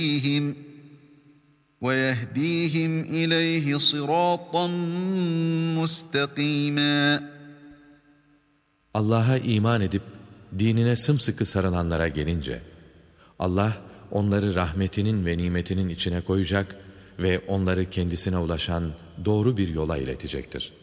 فِيهِمْ وَيَهْدِيهِمْ إِلَيْهِ صِرَاطًا مُسْتَقِيمًا. Allah'a iman edip dinine sımsıkı sarılanlara gelince, Allah onları rahmetinin ve nimetinin içine koyacak ve onları kendisine ulaşan doğru bir yola iletecektir.